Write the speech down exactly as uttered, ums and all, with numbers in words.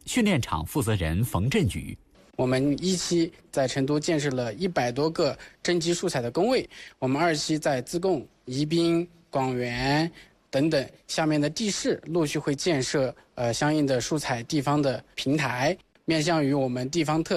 训练场负责人冯振宇。 我们一期在成都建设了一百多个真机素材的工位，我们二期在自贡、宜宾、广元等等下面的地市陆续会建设呃相应的素材地方的平台，面向于我们地方特